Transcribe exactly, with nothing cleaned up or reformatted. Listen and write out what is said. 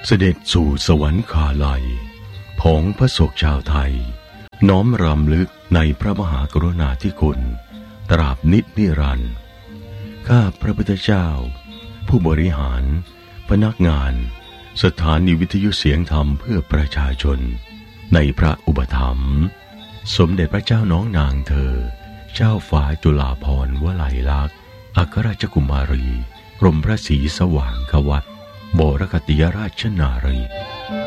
เสด็จสู่สวรรคาลัยของพระศกชาวไทยน้อมรำลึกในพระมหากรุณาธิคุณตราบนิจนิรันดร์ข้าพระพุทธเจ้าผู้บริหารพนักงานสถานีวิทยุเสียงธรรมเพื่อประชาชนในพระอุปถัมภ์สมเด็จพระเจ้าน้องนางเธอเจ้าฟ้าจุฬาภรณ์วลัยลักษณ์อัครราชกุมารีกรมพระศรีสว่างควัตรบรคติยราชนารี